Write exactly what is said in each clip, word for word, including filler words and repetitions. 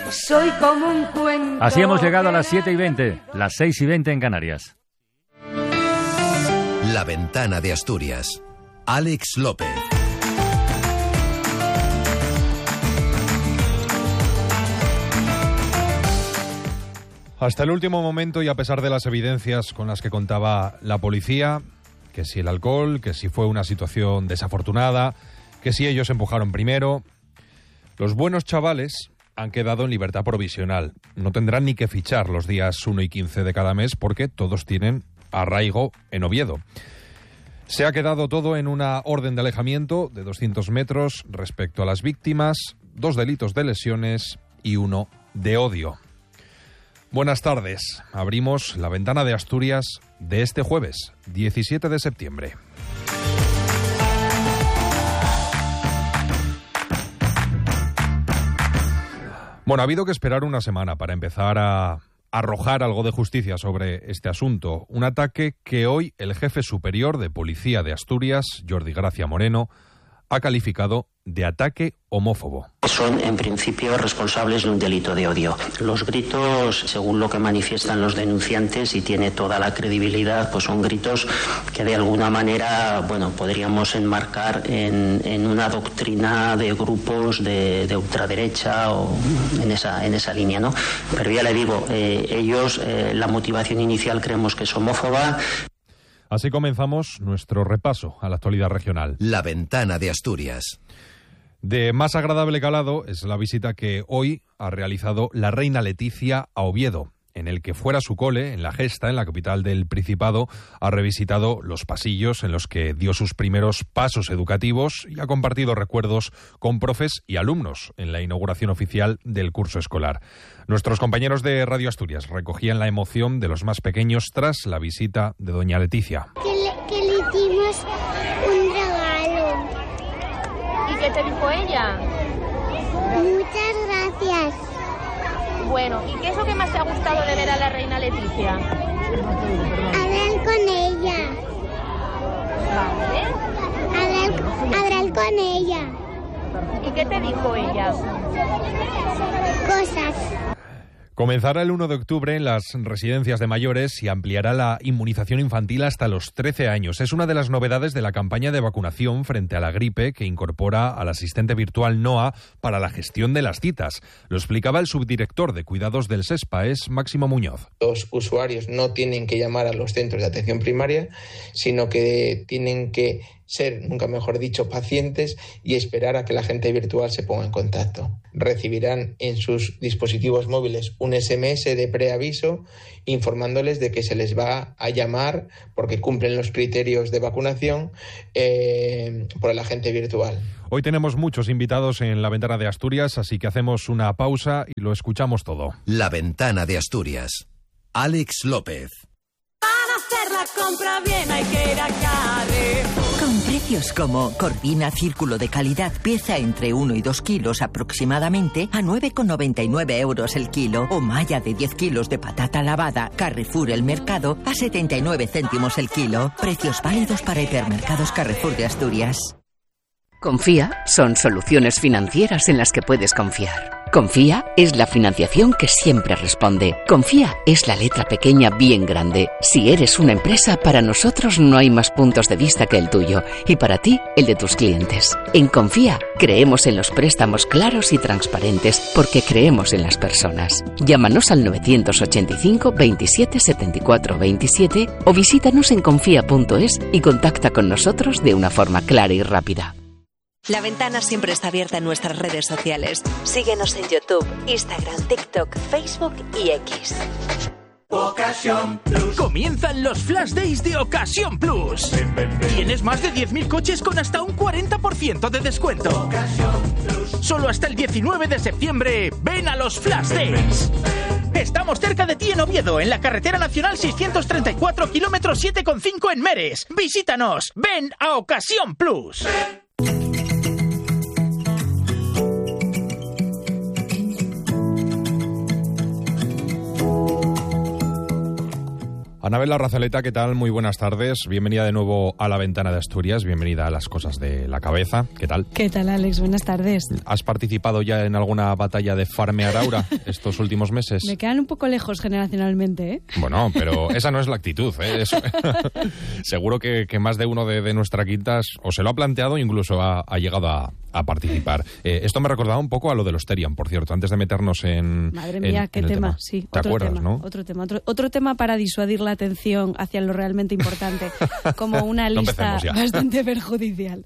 Soy como un cuento. Así hemos llegado a las siete y veinte, las seis y veinte en Canarias. La Ventana de Asturias. Alex López. Hasta el último momento y a pesar de las evidencias con las que contaba la policía, que si el alcohol, que si fue una situación desafortunada, que si ellos empujaron primero, los buenos chavales han quedado en libertad provisional. No tendrán ni que fichar los días uno y quince de cada mes porque todos tienen arraigo en Oviedo. Se ha quedado todo en una orden de alejamiento de doscientos metros respecto a las víctimas, dos delitos de lesiones y uno de odio. Buenas tardes. Abrimos la Ventana de Asturias de este jueves, diecisiete de septiembre. Bueno, ha habido que esperar una semana para empezar a arrojar algo de justicia sobre este asunto. Un ataque que hoy el jefe superior de Policía de Asturias, Jordi Gracia Moreno, ha calificado de ataque homófobo. Son, en principio, responsables de un delito de odio. Los gritos, según lo que manifiestan los denunciantes, y tiene toda la credibilidad, pues son gritos que de alguna manera, bueno, podríamos enmarcar en, en una doctrina de grupos de, de ultraderecha o en esa, en esa línea, ¿no? Pero ya le digo, eh, ellos, eh, la motivación inicial creemos que es homófoba. Así comenzamos nuestro repaso a la actualidad regional. La Ventana de Asturias. De más agradable calado es la visita que hoy ha realizado la reina Leticia a Oviedo, en el que fuera su cole, en la Gesta, en la capital del Principado, ha revisitado los pasillos en los que dio sus primeros pasos educativos y ha compartido recuerdos con profes y alumnos en la inauguración oficial del curso escolar. Nuestros compañeros de Radio Asturias recogían la emoción de los más pequeños tras la visita de doña Leticia. Que le, que le dimos un regalo. ¿Y qué te dijo ella? Muchas gracias. Bueno, ¿y qué es lo que más te ha gustado de ver a la reina Leticia? Hablar con ella. ¿Vale? Hablar, hablar con ella. ¿Y qué te dijo ella? Cosas. Comenzará el uno de octubre en las residencias de mayores y ampliará la inmunización infantil hasta los trece años. Es una de las novedades de la campaña de vacunación frente a la gripe que incorpora al asistente virtual NOA para la gestión de las citas. Lo explicaba el subdirector de cuidados del SESPAES, Máximo Muñoz. Los usuarios no tienen que llamar a los centros de atención primaria, sino que tienen que ser, nunca mejor dicho, pacientes y esperar a que la agente virtual se ponga en contacto. Recibirán en sus dispositivos móviles un ese eme ese de preaviso informándoles de que se les va a llamar porque cumplen los criterios de vacunación eh, por el agente virtual. Hoy tenemos muchos invitados en la Ventana de Asturias, así que hacemos una pausa y lo escuchamos todo. La Ventana de Asturias. Alex López. Para hacer la compra bien hay que ir a Carrefour. Con precios como Corvina Círculo de Calidad, pieza entre uno y dos kilos aproximadamente, a nueve con noventa y nueve euros el kilo, o malla de diez kilos de patata lavada, Carrefour El Mercado, a setenta y nueve céntimos el kilo. Precios válidos para hipermercados Carrefour de Asturias. Confía son soluciones financieras en las que puedes confiar. Confía es la financiación que siempre responde. Confía es la letra pequeña bien grande. Si eres una empresa, para nosotros no hay más puntos de vista que el tuyo y para ti el de tus clientes. En Confía creemos en los préstamos claros y transparentes porque creemos en las personas. Llámanos al novecientos ochenta y cinco veintisiete setenta y cuatro veintisiete o visítanos en confía punto es y contacta con nosotros de una forma clara y rápida. La Ventana siempre está abierta en nuestras redes sociales. Síguenos en YouTube, Instagram, TikTok, Facebook y X. Ocasión Plus. Comienzan los Flash Days de Ocasión Plus. Ven, ven, ven. Tienes más de diez mil coches con hasta un cuarenta por ciento de descuento. Ocasión Plus. Solo hasta el diecinueve de septiembre. Ven a los Flash Days. Estamos cerca de ti en Oviedo, en la carretera nacional seiscientos treinta y cuatro, kilómetro siete coma cinco en Meres. Visítanos. Ven a Ocasión Plus. Anabel Larrazaleta, ¿qué tal? Muy buenas tardes. Bienvenida de nuevo a La Ventana de Asturias. Bienvenida a Las Cosas de la Cabeza. ¿Qué tal? ¿Qué tal, Alex? Buenas tardes. ¿Has participado ya en alguna batalla de farmear aura estos últimos meses? Me quedan un poco lejos generacionalmente, ¿eh? Bueno, pero esa no es la actitud, ¿eh? Eso, seguro que, que más de uno de, de nuestra quintas o se lo ha planteado o incluso ha, ha llegado a, a participar. Eh, esto me recordaba un poco a lo de los Terian, por cierto, antes de meternos en... Madre mía, en, qué en tema. tema. Sí, ¿Te otro acuerdas, tema, no? Otro tema, otro, otro tema para disuadir la atención hacia lo realmente importante, como una No lista empecemos ya. bastante perjudicial.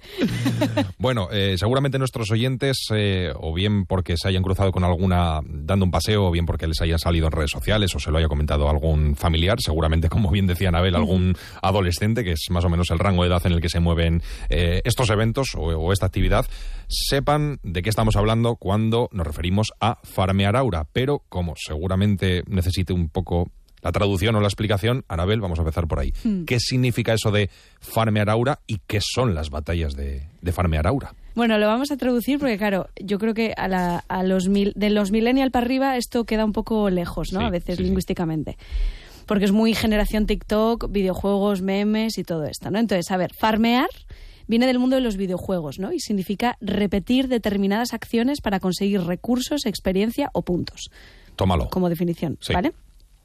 Bueno, eh, seguramente nuestros oyentes, eh, o bien porque se hayan cruzado con alguna dando un paseo, o bien porque les hayan salido en redes sociales, o se lo haya comentado algún familiar, seguramente, como bien decía Anabel, algún adolescente, que es más o menos el rango de edad en el que se mueven eh, estos eventos o, o esta actividad, sepan de qué estamos hablando cuando nos referimos a farmear aura. Pero como seguramente necesite un poco la traducción o la explicación, Anabel, vamos a empezar por ahí. Hmm. ¿Qué significa eso de farmear aura y qué son las batallas de, de farmear aura? Bueno, lo vamos a traducir porque, claro, yo creo que a, la, a los mil, de los millennial para arriba esto queda un poco lejos, ¿no? Sí, a veces sí, lingüísticamente. Sí. Porque es muy generación TikTok, videojuegos, memes y todo esto, ¿no? Entonces, a ver, farmear viene del mundo de los videojuegos, ¿no? Y significa repetir determinadas acciones para conseguir recursos, experiencia o puntos. Tómalo. Como definición, sí. ¿Vale?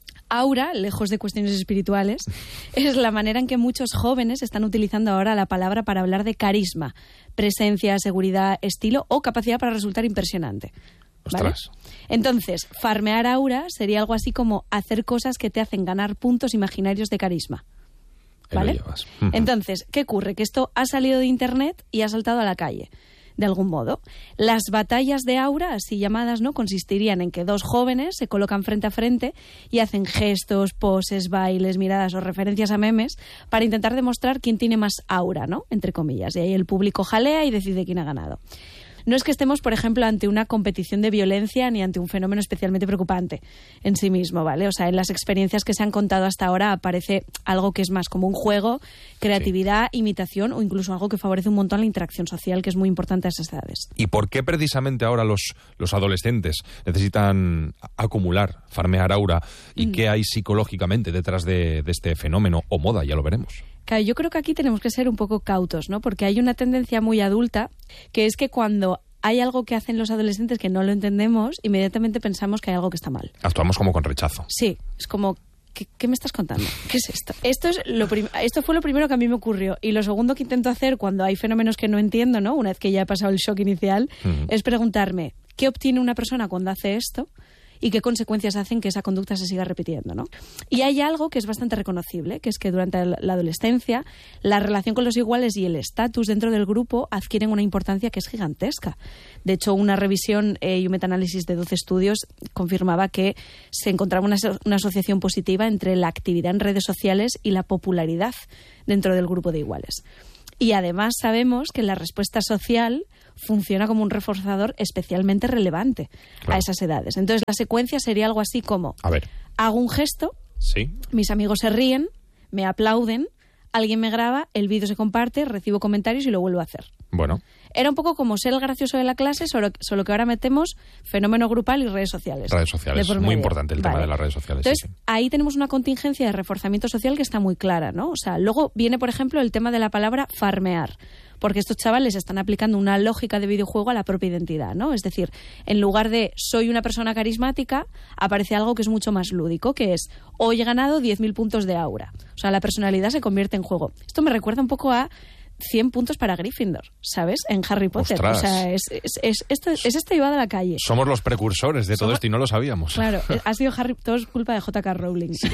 Aura, lejos de cuestiones espirituales, es la manera en que muchos jóvenes están utilizando ahora la palabra para hablar de carisma, presencia, seguridad, estilo o capacidad para resultar impresionante. ¿Vale? Ostras. Entonces, farmear aura sería algo así como hacer cosas que te hacen ganar puntos imaginarios de carisma. ¿Vale? Uh-huh. Entonces, ¿qué ocurre? Que esto ha salido de internet y ha saltado a la calle, de algún modo. Las batallas de aura, así llamadas, ¿no? Consistirían en que dos jóvenes se colocan frente a frente y hacen gestos, poses, bailes, miradas o referencias a memes para intentar demostrar quién tiene más aura, ¿no? Entre comillas. Y ahí el público jalea y decide quién ha ganado. No es que estemos, por ejemplo, ante una competición de violencia ni ante un fenómeno especialmente preocupante en sí mismo, ¿vale? O sea, en las experiencias que se han contado hasta ahora aparece algo que es más como un juego, creatividad, sí. imitación o incluso algo que favorece un montón la interacción social, que es muy importante a esas edades. ¿Y por qué precisamente ahora los, los adolescentes necesitan acumular, farmear aura? ¿Y mm. qué hay psicológicamente detrás de, de este fenómeno o moda? Ya lo veremos. Claro, yo creo que aquí tenemos que ser un poco cautos, ¿no? Porque hay una tendencia muy adulta, que es que cuando hay algo que hacen los adolescentes que no lo entendemos, inmediatamente pensamos que hay algo que está mal. Actuamos como con rechazo. Sí, es como, ¿qué, qué me estás contando? ¿Qué es esto? Esto, es lo prim- esto fue lo primero que a mí me ocurrió. Y lo segundo que intento hacer cuando hay fenómenos que no entiendo, ¿no? Una vez que ya he pasado el shock inicial, uh-huh. es preguntarme, ¿qué obtiene una persona cuando hace esto? Y qué consecuencias hacen que esa conducta se siga repitiendo, ¿no? Y hay algo que es bastante reconocible, que es que durante la adolescencia la relación con los iguales y el estatus dentro del grupo adquieren una importancia que es gigantesca. De hecho, una revisión eh, y un metaanálisis de doce estudios confirmaba que se encontraba una, una asociación positiva entre la actividad en redes sociales y la popularidad dentro del grupo de iguales. Y además sabemos que la respuesta social funciona como un reforzador especialmente relevante claro. a esas edades. Entonces la secuencia sería algo así como, a ver. hago un gesto, sí. mis amigos se ríen, me aplauden, alguien me graba, el vídeo se comparte, recibo comentarios y lo vuelvo a hacer. Bueno. Era un poco como ser el gracioso de la clase, solo, solo que ahora metemos fenómeno grupal y redes sociales. Redes sociales, muy importante el vale. tema de las redes sociales. Entonces, sí, sí. ahí tenemos una contingencia de reforzamiento social que está muy clara, ¿no? O sea, luego viene, por ejemplo, el tema de la palabra farmear, porque estos chavales están aplicando una lógica de videojuego a la propia identidad, ¿no? Es decir, en lugar de soy una persona carismática, aparece algo que es mucho más lúdico, que es hoy he ganado diez mil puntos de aura. O sea, la personalidad se convierte en juego. Esto me recuerda un poco a cien puntos para Gryffindor, ¿sabes? En Harry Potter. Ostras. O sea, es, es, es, esto, es esto llevado a la calle. Somos los precursores de todo Somos... esto y no lo sabíamos. Claro, ha sido Harry, todo es culpa de J K Rowling. Sí.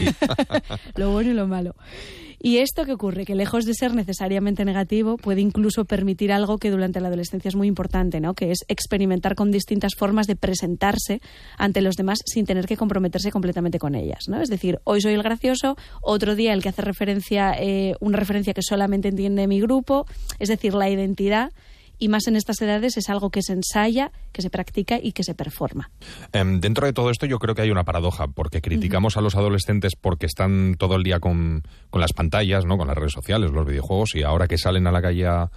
Lo bueno y lo malo. ¿Y esto qué ocurre? Que lejos de ser necesariamente negativo, puede incluso permitir algo que durante la adolescencia es muy importante, ¿no? Que es experimentar con distintas formas de presentarse ante los demás sin tener que comprometerse completamente con ellas, ¿no? Es decir, hoy soy el gracioso, otro día el que hace referencia, eh, una referencia que solamente entiende mi grupo, es decir, la identidad. Y más en estas edades es algo que se ensaya, que se practica y que se performa. Eh, dentro de todo esto yo creo que hay una paradoja, porque criticamos uh-huh. a los adolescentes porque están todo el día con, con las pantallas, ¿no? Con las redes sociales, los videojuegos, y ahora que salen a la calle a,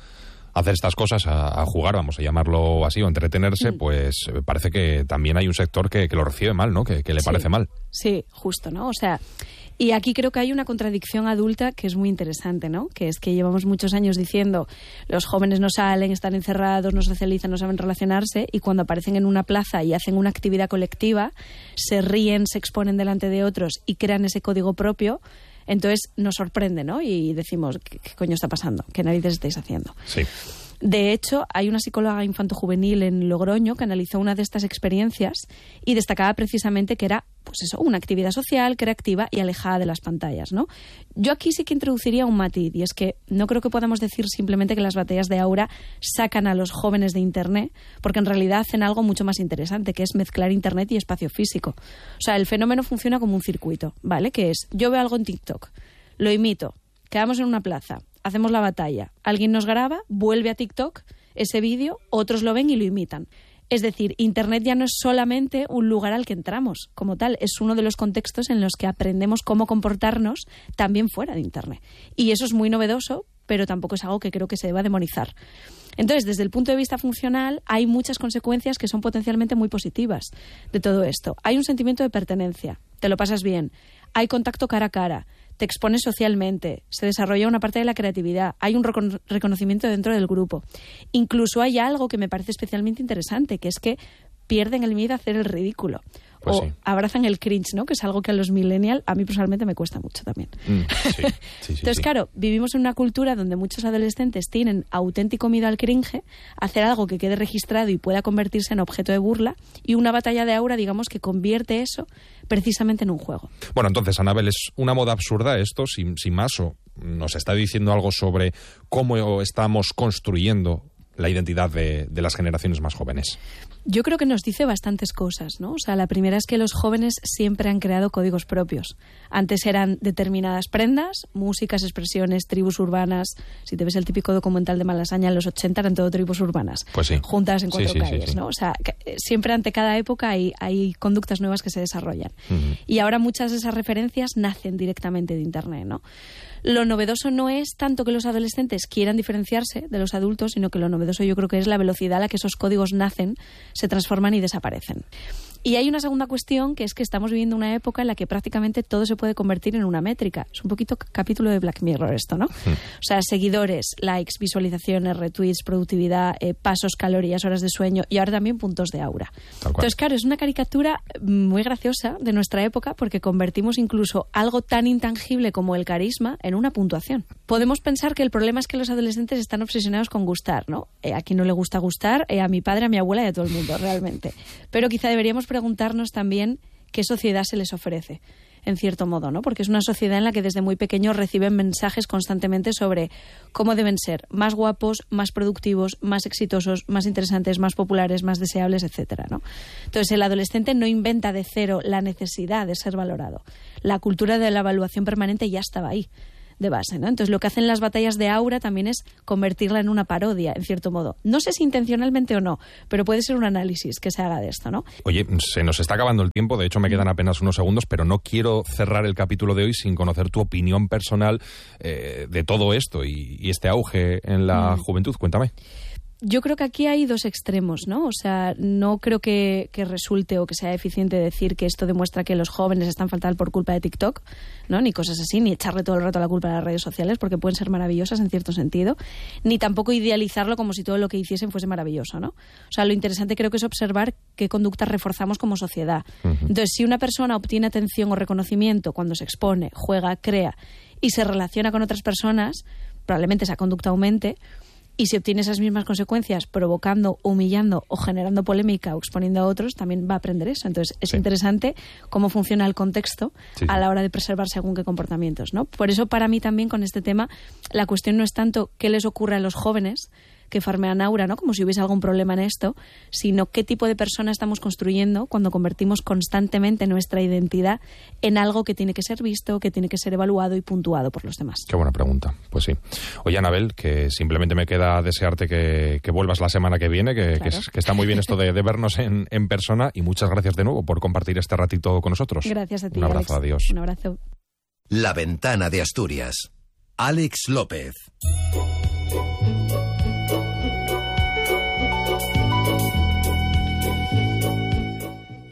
hacer estas cosas, a, a jugar, vamos a llamarlo así, o entretenerse, mm. pues parece que también hay un sector que, que lo recibe mal, ¿no? Que, que le sí. parece mal. Sí, justo, ¿no? O sea, y aquí creo que hay una contradicción adulta que es muy interesante, ¿no? Que es que llevamos muchos años diciendo los jóvenes no salen, están encerrados, no socializan, no saben relacionarse, y cuando aparecen en una plaza y hacen una actividad colectiva, se ríen, se exponen delante de otros y crean ese código propio. Entonces nos sorprende, ¿no? Y decimos, ¿qué, qué coño está pasando? ¿Qué narices estáis haciendo? Sí. De hecho, hay una psicóloga infantojuvenil en Logroño que analizó una de estas experiencias y destacaba precisamente que era, pues eso, una actividad social, creativa y alejada de las pantallas, ¿no? Yo aquí sí que introduciría un matiz, y es que no creo que podamos decir simplemente que las batallas de Aura sacan a los jóvenes de Internet, porque en realidad hacen algo mucho más interesante, que es mezclar Internet y espacio físico. O sea, el fenómeno funciona como un circuito, ¿vale? Que es, yo veo algo en TikTok, lo imito, quedamos en una plaza, hacemos la batalla, alguien nos graba, vuelve a TikTok ese vídeo, otros lo ven y lo imitan. Es decir, Internet ya no es solamente un lugar al que entramos como tal, es uno de los contextos en los que aprendemos cómo comportarnos también fuera de Internet. Y eso es muy novedoso, pero tampoco es algo que creo que se deba demonizar. Entonces, desde el punto de vista funcional, hay muchas consecuencias que son potencialmente muy positivas de todo esto. Hay un sentimiento de pertenencia, te lo pasas bien, hay contacto cara a cara, te expones socialmente, se desarrolla una parte de la creatividad, hay un recon- reconocimiento dentro del grupo. Incluso hay algo que me parece especialmente interesante, que es que pierden el miedo a hacer el ridículo. Pues o sí. abrazan el cringe, ¿no? Que es algo que a los millennials, a mí personalmente me cuesta mucho también. Mm, sí, sí, sí, Entonces, sí. claro, vivimos en una cultura donde muchos adolescentes tienen auténtico miedo al cringe, hacer algo que quede registrado y pueda convertirse en objeto de burla, y una batalla de Aura, digamos, que convierte eso precisamente en un juego. Bueno, entonces, Anabel, ¿es una moda absurda esto, sin, sin más, o nos está diciendo algo sobre cómo estamos construyendo la identidad de, de las generaciones más jóvenes? Yo creo que nos dice bastantes cosas, ¿no? O sea, la primera es que los jóvenes siempre han creado códigos propios. Antes eran determinadas prendas, músicas, expresiones, tribus urbanas. Si te ves el típico documental de Malasaña en los ochenta, eran todo tribus urbanas. Pues sí. Juntas en cuatro sí, sí, calles, sí, sí. ¿no? O sea, que siempre ante cada época hay, hay conductas nuevas que se desarrollan. Uh-huh. Y ahora muchas de esas referencias nacen directamente de Internet, ¿no? Lo novedoso no es tanto que los adolescentes quieran diferenciarse de los adultos, sino que lo novedoso yo creo que es la velocidad a la que esos códigos nacen, se transforman y desaparecen. Y hay una segunda cuestión, que es que estamos viviendo una época en la que prácticamente todo se puede convertir en una métrica. Es un poquito capítulo de Black Mirror esto, ¿no? Mm. O sea, seguidores, likes, visualizaciones, retweets, productividad, eh, pasos, calorías, horas de sueño y ahora también puntos de Aura. Entonces, claro, es una caricatura muy graciosa de nuestra época porque convertimos incluso algo tan intangible como el carisma en una puntuación. Podemos pensar que el problema es que los adolescentes están obsesionados con gustar, ¿no? Eh, a quien no le gusta gustar, eh, a mi padre, a mi abuela y a todo el mundo, realmente. Pero quizá deberíamos preguntarnos también qué sociedad se les ofrece, en cierto modo, ¿no? Porque es una sociedad en la que desde muy pequeños reciben mensajes constantemente sobre cómo deben ser más guapos, más productivos, más exitosos, más interesantes, más populares, más deseables, etcétera, ¿no? Entonces, el adolescente no inventa de cero la necesidad de ser valorado. La cultura de la evaluación permanente ya estaba ahí, de base, ¿no? Entonces, lo que hacen las batallas de Aura también es convertirla en una parodia, en cierto modo. No sé si intencionalmente o no, pero puede ser un análisis que se haga de esto, ¿no? Oye, se nos está acabando el tiempo, de hecho me quedan apenas unos segundos, pero no quiero cerrar el capítulo de hoy sin conocer tu opinión personal eh, de todo esto y, y este auge en la mm. juventud. Cuéntame. Yo creo que aquí hay dos extremos, ¿no? O sea, no creo que, que resulte o que sea eficiente decir que esto demuestra que los jóvenes están fatal por culpa de TikTok, ¿no? Ni cosas así, ni echarle todo el rato la culpa a las redes sociales, porque pueden ser maravillosas en cierto sentido, ni tampoco idealizarlo como si todo lo que hiciesen fuese maravilloso, ¿no? O sea, lo interesante creo que es observar qué conductas reforzamos como sociedad. Uh-huh. Entonces, si una persona obtiene atención o reconocimiento cuando se expone, juega, crea y se relaciona con otras personas, probablemente esa conducta aumente. Y si obtiene esas mismas consecuencias provocando, humillando o generando polémica o exponiendo a otros, también va a aprender eso. Entonces, es sí. interesante cómo funciona el contexto sí, a la hora de preservar según qué comportamientos, ¿no? Por eso, para mí también, con este tema, la cuestión no es tanto qué les ocurre a los jóvenes que farmean Aura, ¿no? Como si hubiese algún problema en esto, sino qué tipo de persona estamos construyendo cuando convertimos constantemente nuestra identidad en algo que tiene que ser visto, que tiene que ser evaluado y puntuado por los demás. Qué buena pregunta, pues sí. Oye, Anabel, que simplemente me queda desearte que, que vuelvas la semana que viene, que, claro. que, es, que está muy bien esto de, de vernos en, en persona, y muchas gracias de nuevo por compartir este ratito con nosotros. Gracias a ti, Un abrazo, Alex. Adiós. Un abrazo. La Ventana de Asturias. Alex López.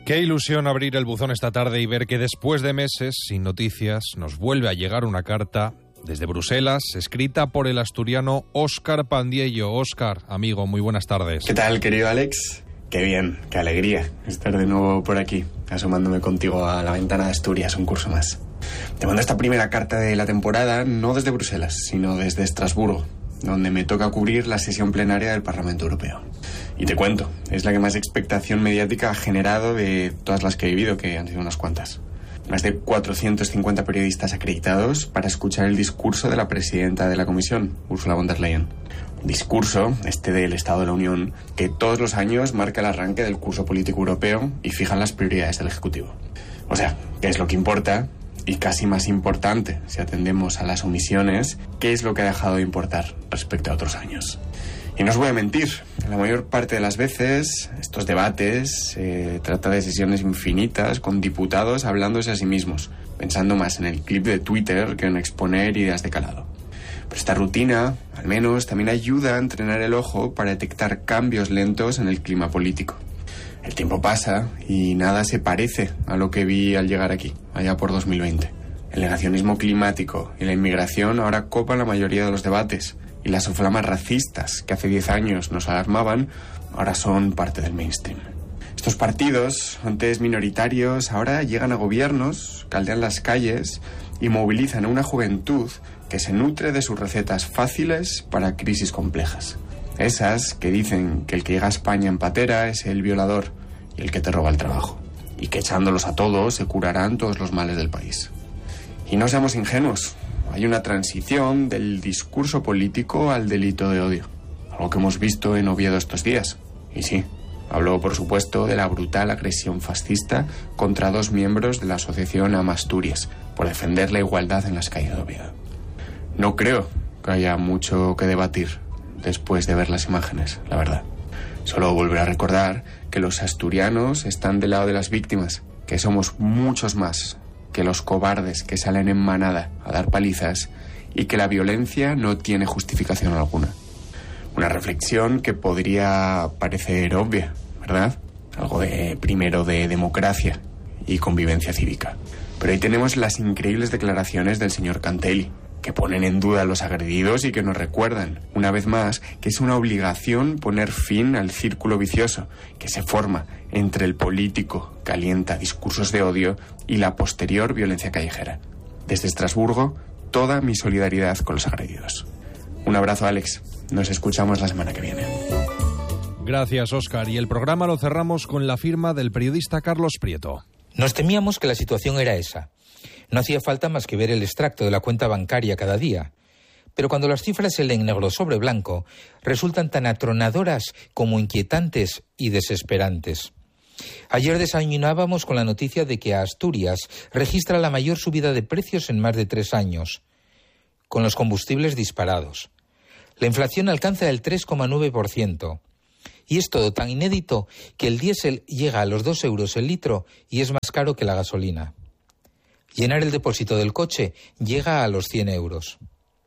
Qué ilusión abrir el buzón esta tarde y ver que después de meses sin noticias nos vuelve a llegar una carta desde Bruselas, escrita por el asturiano Óscar Pandiello. Óscar, amigo, muy buenas tardes. ¿Qué tal, querido Alex? Qué bien, qué alegría estar de nuevo por aquí, asomándome contigo a la ventana de Asturias, un curso más. Te mando esta primera carta de la temporada no desde Bruselas, sino desde Estrasburgo, donde me toca cubrir la sesión plenaria del Parlamento Europeo. Y te cuento, es la que más expectación mediática ha generado de todas las que he vivido, que han sido unas cuantas. Más de cuatrocientos cincuenta periodistas acreditados para escuchar el discurso de la presidenta de la Comisión, Ursula von der Leyen. Un discurso, este del Estado de la Unión, que todos los años marca el arranque del curso político europeo y fija las prioridades del Ejecutivo. O sea, ¿qué es lo que importa? Y casi más importante, si atendemos a las omisiones, ¿qué es lo que ha dejado de importar respecto a otros años? Y no os voy a mentir, la mayor parte de las veces estos debates se eh, trata de sesiones infinitas con diputados hablándose a sí mismos, pensando más en el clip de Twitter que en exponer ideas de calado. Pero esta rutina, al menos, también ayuda a entrenar el ojo para detectar cambios lentos en el clima político. El tiempo pasa y nada se parece a lo que vi al llegar aquí, allá por dos mil veinte. El negacionismo climático y la inmigración ahora copan la mayoría de los debates, y las soflamas racistas que hace diez años nos alarmaban ahora son parte del mainstream. Estos partidos, antes minoritarios, ahora llegan a gobiernos, caldean las calles y movilizan a una juventud que se nutre de sus recetas fáciles para crisis complejas. Esas que dicen que el que llega a España en patera es el violador y el que te roba el trabajo, y que echándolos a todos se curarán todos los males del país. Y no seamos ingenuos. Hay una transición del discurso político al delito de odio, algo que hemos visto en Oviedo estos días. Y sí, hablo por supuesto de la brutal agresión fascista contra dos miembros de la asociación Amasturias por defender la igualdad en las calles de Oviedo. No creo que haya mucho que debatir después de ver las imágenes, la verdad. Solo volver a recordar que los asturianos están del lado de las víctimas, que somos muchos más que los cobardes que salen en manada a dar palizas y que la violencia no tiene justificación alguna. Una reflexión que podría parecer obvia, ¿verdad? Algo de primero de democracia y convivencia cívica. Pero ahí tenemos las increíbles declaraciones del señor Cantelli, que ponen en duda a los agredidos y que nos recuerdan, una vez más, que es una obligación poner fin al círculo vicioso que se forma entre el político que alienta discursos de odio y la posterior violencia callejera. Desde Estrasburgo, toda mi solidaridad con los agredidos. Un abrazo, Alex. Nos escuchamos la semana que viene. Gracias, Óscar. Y el programa lo cerramos con la firma del periodista Carlos Prieto. Nos temíamos que la situación era esa. No hacía falta más que ver el extracto de la cuenta bancaria cada día. Pero cuando las cifras se leen negro sobre blanco, resultan tan atronadoras como inquietantes y desesperantes. Ayer desayunábamos con la noticia de que Asturias registra la mayor subida de precios en más de tres años, con los combustibles disparados. La inflación alcanza el tres coma nueve por ciento. Y es todo tan inédito que el diésel llega a los dos euros el litro y es más caro que la gasolina. Llenar el depósito del coche llega a los cien euros.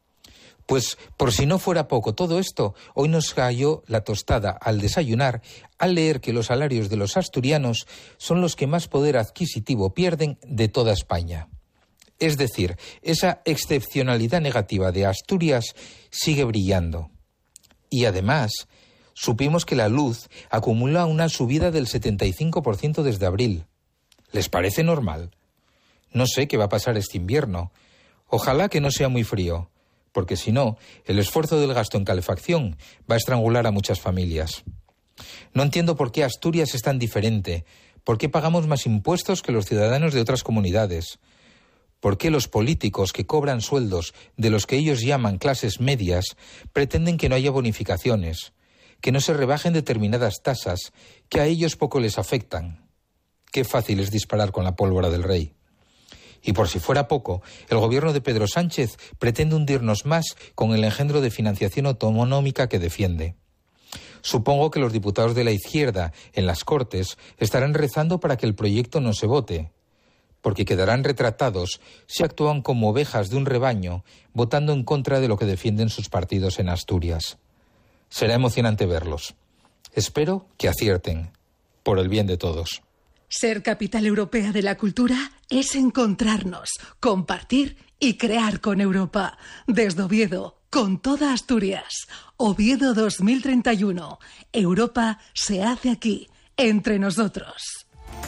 Pues, por si no fuera poco todo esto, hoy nos cayó la tostada al desayunar al leer que los salarios de los asturianos son los que más poder adquisitivo pierden de toda España. Es decir, esa excepcionalidad negativa de Asturias sigue brillando. Y además, supimos que la luz acumula una subida del setenta y cinco por ciento desde abril. ¿Les parece normal? No sé qué va a pasar este invierno. Ojalá que no sea muy frío, porque si no, el esfuerzo del gasto en calefacción va a estrangular a muchas familias. No entiendo por qué Asturias es tan diferente, por qué pagamos más impuestos que los ciudadanos de otras comunidades, por qué los políticos que cobran sueldos de los que ellos llaman clases medias pretenden que no haya bonificaciones, que no se rebajen determinadas tasas que a ellos poco les afectan. Qué fácil es disparar con la pólvora del rey. Y por si fuera poco, el gobierno de Pedro Sánchez pretende hundirnos más con el engendro de financiación autonómica que defiende. Supongo que los diputados de la izquierda en las Cortes estarán rezando para que el proyecto no se vote, porque quedarán retratados si actúan como ovejas de un rebaño, votando en contra de lo que defienden sus partidos en Asturias. Será emocionante verlos. Espero que acierten, por el bien de todos. Ser capital europea de la cultura es encontrarnos, compartir y crear con Europa. Desde Oviedo, con toda Asturias. Oviedo dos mil treinta y uno. Europa se hace aquí, entre nosotros.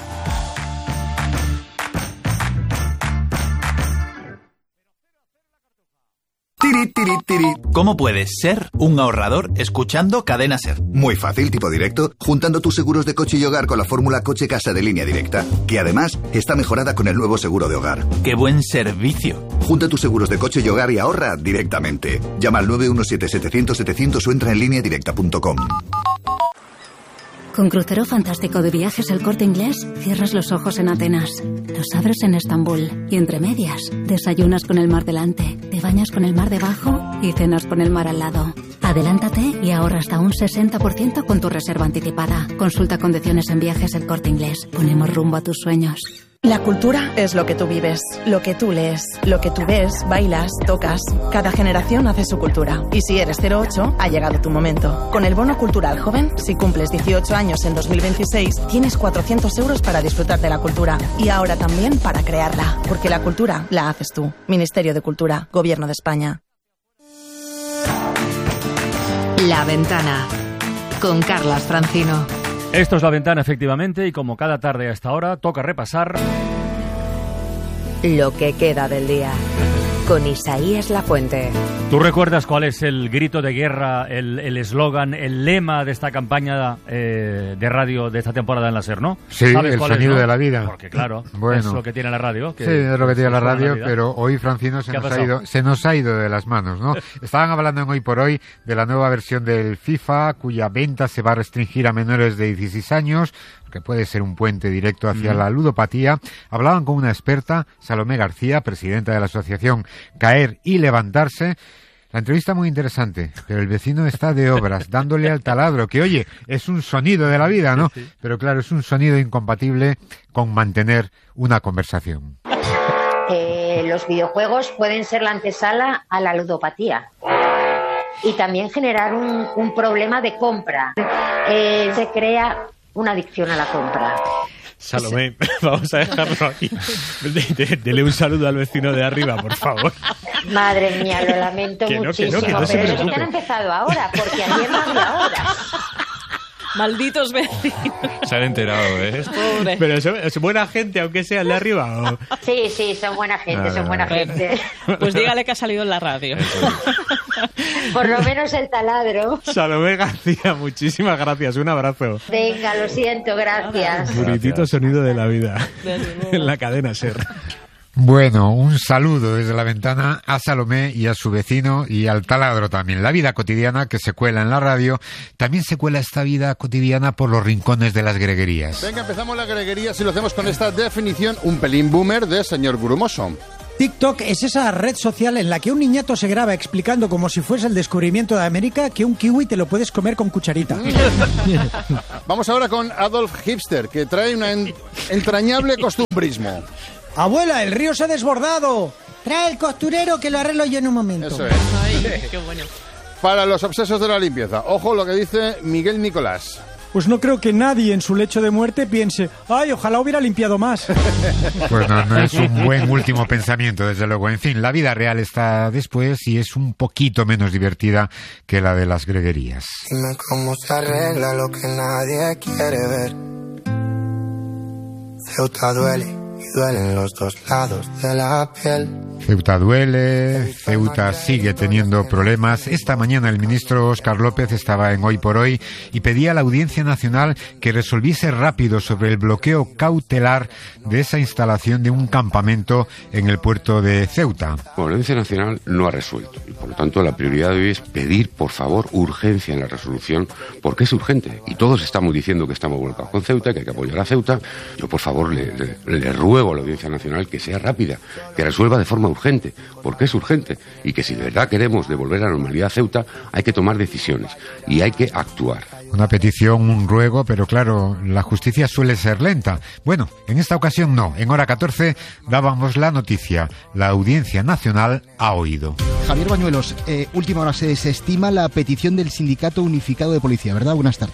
Tiri, tiri, tiri. ¿Cómo puedes ser un ahorrador escuchando Cadena Ser? Muy fácil, tipo directo, juntando tus seguros de coche y hogar con la fórmula Coche-Casa de Línea Directa, que además está mejorada con el nuevo seguro de hogar. ¡Qué buen servicio! Junta tus seguros de coche y hogar y ahorra directamente. Llama al nueve uno siete, setecientos, setecientos o entra en línea directa punto com. Con Crucero Fantástico de Viajes El Corte Inglés, cierras los ojos en Atenas, los abres en Estambul y entre medias, desayunas con el mar delante, te bañas con el mar debajo y cenas con el mar al lado. Adelántate y ahorra hasta un sesenta por ciento con tu reserva anticipada. Consulta condiciones en Viajes El Corte Inglés. Ponemos rumbo a tus sueños. La cultura es lo que tú vives, lo que tú lees, lo que tú ves, bailas, tocas. Cada generación hace su cultura. Y si eres cero ocho, ha llegado tu momento. Con el Bono Cultural Joven, si cumples dieciocho años en dos mil veintiséis, tienes cuatrocientos euros para disfrutar de la cultura. Y ahora también para crearla. Porque la cultura la haces tú. Ministerio de Cultura, Gobierno de España. La Ventana, con Carlas Francino. Esto es La Ventana, efectivamente, y como cada tarde a esta hora, toca repasar lo que queda del día, con Isaías Lafuente. ¿Tú recuerdas cuál es el grito de guerra, el eslogan, el, el lema de esta campaña eh, de radio de esta temporada en la SER, no? Sí, ¿Sabes el cuál sonido es, no? de la vida. Porque claro, bueno, es lo que tiene la radio. Que sí, es lo que tiene la radio, la pero hoy, Francino, se nos, ha ido, se nos ha ido de las manos, ¿no? Estaban hablando en Hoy por Hoy de la nueva versión del FIFA, cuya venta se va a restringir a menores de dieciséis años, que puede ser un puente directo hacia mm. la ludopatía. Hablaban con una experta, Salomé García, presidenta de la asociación Caer y Levantarse. La entrevista muy interesante, pero el vecino está de obras, dándole al taladro, que oye, es un sonido de la vida, ¿no? Sí, sí. Pero claro, es un sonido incompatible con mantener una conversación. Eh, los videojuegos pueden ser la antesala a la ludopatía y también generar un, un problema de compra. Eh, se crea una adicción a la compra. Salomé, vamos a dejarlo aquí. Dele un saludo al vecino de arriba, por favor. Madre mía, lo lamento que no, muchísimo, que no, que no pero es que han empezado ahora, porque ayer no había hora. Malditos vecinos. Se han enterado, ¿eh? Pobre. Pero es, es buena gente, aunque sea el de arriba. ¿O? Sí, sí, son buena gente, ah, son buena bueno, gente. Pues dígale que ha salido en la radio. Por lo menos el taladro. Salomé García, muchísimas gracias. Un abrazo. Venga, lo siento, gracias. Buritito sonido de la vida. En la cadena SER. Bueno, un saludo desde La Ventana a Salomé y a su vecino y al taladro también. La vida cotidiana que se cuela en la radio, también se cuela esta vida cotidiana por los rincones de las greguerías. Venga, empezamos las greguerías y lo hacemos con esta definición un pelín boomer de señor Grumoso. TikTok es esa red social en la que un niñato se graba explicando como si fuese el descubrimiento de América que un kiwi te lo puedes comer con cucharita. Vamos ahora con Adolf Hipster, que trae un en- entrañable costumbrismo. ¡Abuela, el río se ha desbordado! Trae el costurero que lo arreglo yo en un momento. Eso es. Ay, qué bueno. Para los obsesos de la limpieza, ojo lo que dice Miguel Nicolás. Pues no creo que nadie en su lecho de muerte piense, ¡ay, ojalá hubiera limpiado más! Pues no, no es un buen último pensamiento, desde luego. En fin, la vida real está después y es un poquito menos divertida que la de las greguerías. Dime cómo se arregla lo que nadie quiere ver. Ceuta duele. Y duelen los dos lados de la piel. Ceuta duele, Ceuta sigue teniendo problemas. Esta mañana el ministro Óscar López estaba en Hoy por Hoy y pedía a la Audiencia Nacional que resolviese rápido sobre el bloqueo cautelar de esa instalación de un campamento en el puerto de Ceuta. Bueno, la Audiencia Nacional no ha resuelto y por lo tanto la prioridad de hoy es pedir, por favor, urgencia en la resolución, porque es urgente y todos estamos diciendo que estamos volcados con Ceuta, que hay que apoyar a Ceuta. Yo, por favor, le, le, le ruego a la Audiencia Nacional que sea rápida, que resuelva de forma urgente, porque es urgente, y que si de verdad queremos devolver la normalidad a Ceuta, hay que tomar decisiones y hay que actuar. Una petición, un ruego, pero claro, la justicia suele ser lenta. Bueno, en esta ocasión no. En hora catorce dábamos la noticia. La Audiencia Nacional ha oído. Javier Bañuelos, eh, última hora, se desestima la petición del Sindicato Unificado de Policía, ¿verdad? Buenas tardes.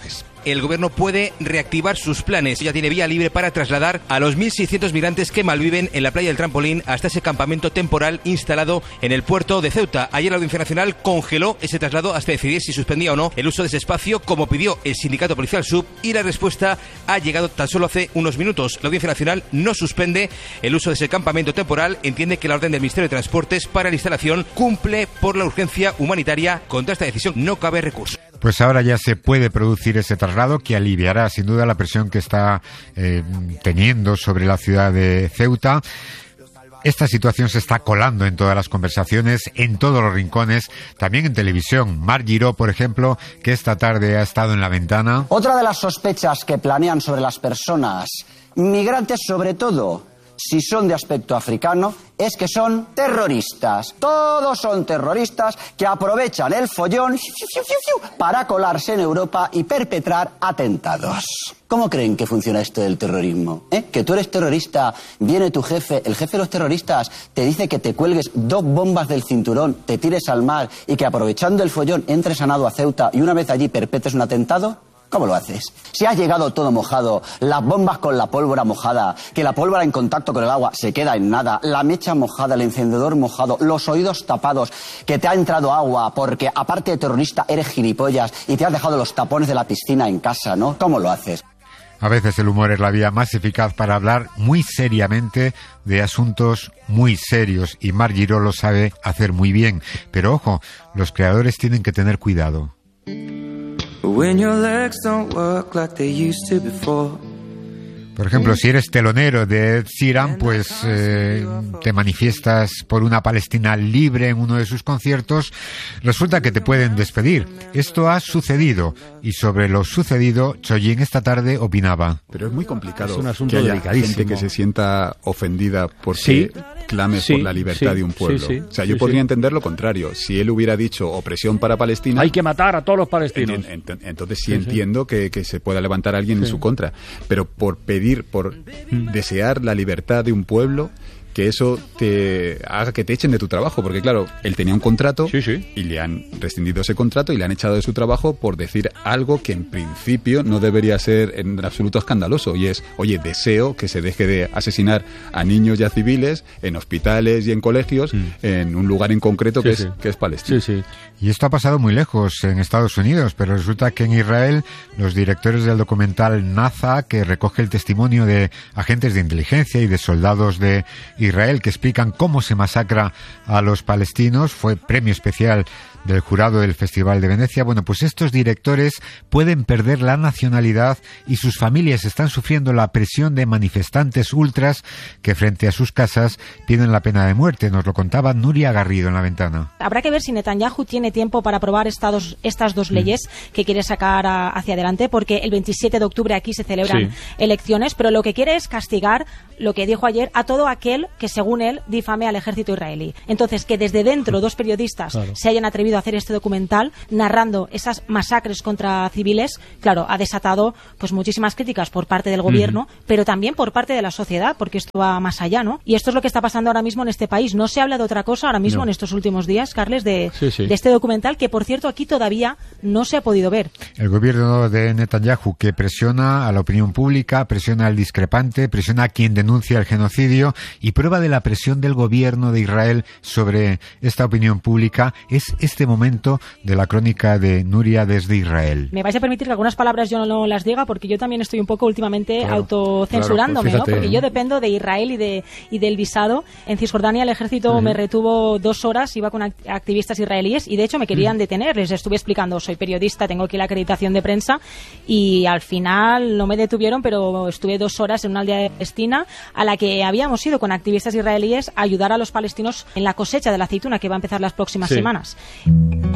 el gobierno puede reactivar sus planes. Ya tiene vía libre para trasladar a los mil seiscientos migrantes que malviven en la playa del Trampolín hasta ese campamento temporal instalado en el puerto de Ceuta. Ayer la Audiencia Nacional congeló ese traslado hasta decidir si suspendía o no el uso de ese espacio, como pidió el sindicato policial S U B, y la respuesta ha llegado tan solo hace unos minutos. La Audiencia Nacional no suspende el uso de ese campamento temporal, entiende que la orden del Ministerio de Transportes para la instalación cumple por la urgencia humanitaria. Contra esta decisión no cabe recurso. Pues ahora ya se puede producir ese traslado que aliviará sin duda la presión que está eh, teniendo sobre la ciudad de Ceuta. Esta situación se está colando en todas las conversaciones, en todos los rincones, también en televisión. Marc Giró, por ejemplo, que esta tarde ha estado en La Ventana. Otra de las sospechas que planean sobre las personas migrantes, sobre todo si son de aspecto africano, es que son terroristas. Todos son terroristas que aprovechan el follón para colarse en Europa y perpetrar atentados. ¿Cómo creen que funciona esto del terrorismo? ¿Eh? Que tú eres terrorista, viene tu jefe, el jefe de los terroristas, te dice que te cuelgues dos bombas del cinturón, te tires al mar y que aprovechando el follón entres a nado a Ceuta y una vez allí perpetres un atentado. ¿Cómo lo haces? Si has llegado todo mojado, las bombas con la pólvora mojada, que la pólvora en contacto con el agua se queda en nada, la mecha mojada, el encendedor mojado, los oídos tapados, que te ha entrado agua porque aparte de terrorista eres gilipollas y te has dejado los tapones de la piscina en casa, ¿no? ¿Cómo lo haces? A veces el humor es la vía más eficaz para hablar muy seriamente de asuntos muy serios, y Marc Giró lo sabe hacer muy bien. Pero ojo, los creadores tienen que tener cuidado. When your legs don't work like they used to before. Por ejemplo, si eres telonero de Ed Sheeran, pues eh, te manifiestas por una Palestina libre en uno de sus conciertos, resulta que te pueden despedir. Esto ha sucedido, y sobre lo sucedido, Chollín esta tarde opinaba. Pero es muy complicado es un asunto que haya delicadísimo. gente que se sienta ofendida porque sí, clame sí, por la libertad sí, de un pueblo. sí, sí, o sea, yo sí, podría sí. entender lo contrario. Si él hubiera dicho opresión para Palestina... Hay que matar a todos los palestinos. En, en, entonces sí, Sí, sí. entiendo que, que se pueda levantar a alguien Sí. en su contra. Pero por pedir, por mm. desear la libertad de un pueblo, que eso te haga que te echen de tu trabajo, porque claro, él tenía un contrato sí, sí. y le han rescindido ese contrato y le han echado de su trabajo por decir algo que en principio no debería ser en absoluto escandaloso, y es, oye, deseo que se deje de asesinar a niños y a civiles en hospitales y en colegios, mm. en un lugar en concreto sí, que, sí. Es, que es Palestina. Sí, sí. Y esto ha pasado muy lejos en Estados Unidos, pero resulta que en Israel los directores del documental Naza, que recoge el testimonio de agentes de inteligencia y de soldados de Israel que explican cómo se masacra a los palestinos, fue premio especial del jurado del Festival de Venecia. Bueno, pues estos directores pueden perder la nacionalidad y sus familias están sufriendo la presión de manifestantes ultras que frente a sus casas piden la pena de muerte. Nos lo contaba Nuria Garrido en La Ventana. Habrá que ver si Netanyahu tiene tiempo para aprobar estas, estas dos leyes que quiere sacar a, hacia adelante, porque el veintisiete de octubre aquí se celebran sí. elecciones, pero lo que quiere es castigar, lo que dijo ayer, a todo aquel que según él difame al ejército israelí. Entonces, que desde dentro dos periodistas claro. se hayan atrevido a hacer este documental narrando esas masacres contra civiles, claro, ha desatado pues muchísimas críticas por parte del gobierno, uh-huh. pero también por parte de la sociedad, porque esto va más allá, ¿no? Y esto es lo que está pasando ahora mismo en este país. No se habla de otra cosa ahora mismo no. en estos últimos días, Carles, de, sí, sí. de este documental que, por cierto, aquí todavía no se ha podido ver. El gobierno de Netanyahu, que presiona a la opinión pública, presiona al discrepante, presiona a quien denuncia el genocidio, y prueba de la presión del gobierno de Israel sobre esta opinión pública es este momento de la crónica de Nuria desde Israel. Me vais a permitir que algunas palabras yo no las diga, porque yo también estoy un poco últimamente claro, autocensurándome, claro, pues ¿no? Porque yo dependo de Israel y de y del visado. En Cisjordania el ejército uh-huh. me retuvo dos horas, iba con activistas israelíes y de hecho me querían uh-huh. detener. Les estuve explicando, soy periodista, tengo aquí la acreditación de prensa, y al final no me detuvieron, pero estuve dos horas en una aldea de Palestina a la que habíamos ido con activistas israelíes a ayudar a los palestinos en la cosecha de la aceituna que va a empezar las próximas sí. semanas.